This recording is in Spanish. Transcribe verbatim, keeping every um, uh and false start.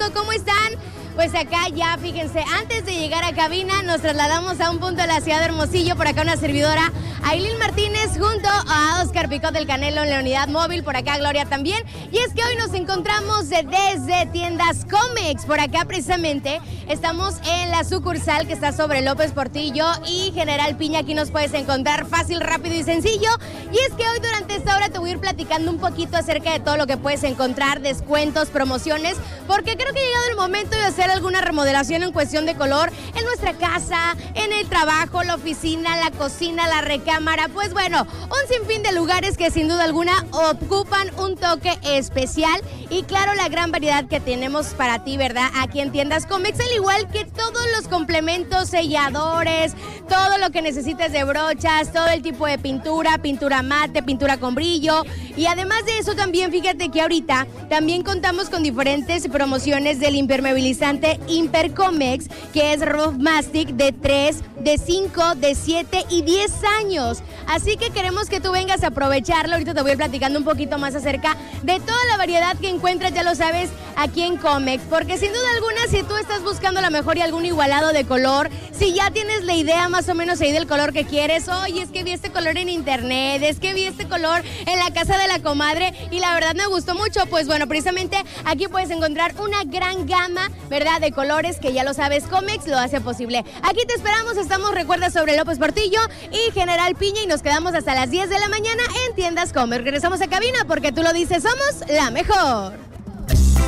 mundo? ¿Cómo están? Pues acá ya, fíjense, antes de llegar a cabina nos trasladamos a un punto de la ciudad de Hermosillo, por acá una servidora, Ailín Martínez, junto a Oscar Picot del Canelo en la unidad móvil, por acá Gloria también. Y es que hoy nos encontramos desde Tiendas Comex, por acá precisamente estamos en la sucursal que está sobre López Portillo y General Piña. Aquí nos puedes encontrar fácil, rápido y sencillo. Y es que hoy durante esta hora te voy a ir platicando un poquito acerca de todo lo que puedes encontrar, descuentos, promociones, porque creo que ha llegado el momento de hacer alguna remodelación en cuestión de color en nuestra casa, en el trabajo, la oficina, la cocina, la recámara. Pues bueno, un sinfín de lugares que sin duda alguna ocupan un toque especial y claro, la gran variedad que tenemos para ti, ¿verdad? Aquí en Tiendas Comex, al igual que todos los complementos, selladores, todo lo que necesites de brochas, todo el tipo de pintura, pintura mate, pintura con brillo. Y además de eso también, fíjate que ahorita también contamos con diferentes promociones del impermeabilizante Impercomex, que es Roof Mastic de tres, de cinco, de siete y diez años. Así que queremos que tú vengas a aprovecharlo. Ahorita te voy a ir platicando un poquito más acerca de toda la variedad que encuentras, ya lo sabes, aquí en Comex. Porque sin duda alguna, si tú estás buscando a lo mejor y algún igualado de color, si ya tienes la idea más o menos ahí del color que quieres, oye, es que vi este color en internet, es que vi este color en la casa de la comadre y la verdad me gustó mucho, pues bueno, precisamente aquí puedes encontrar una gran gama, ¿verdad?, de colores que ya lo sabes, Comex lo hace posible. Aquí te esperamos, estamos, recuerda, sobre López Portillo y General Piña y nos quedamos hasta las diez de la mañana en Tiendas Comex. Regresamos a cabina porque tú lo dices, somos la mejor.